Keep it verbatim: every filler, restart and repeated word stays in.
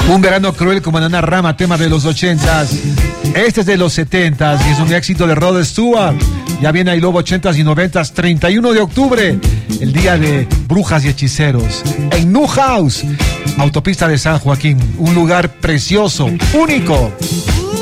Un verano cruel como Nana Rama, tema de los ochentas. Este es de los setentas y es un éxito de Rod Stewart. Ya viene I Love ochentas y noventas, treinta y uno de octubre, el día de brujas y hechiceros. En New House, autopista de San Joaquín, un lugar precioso, único.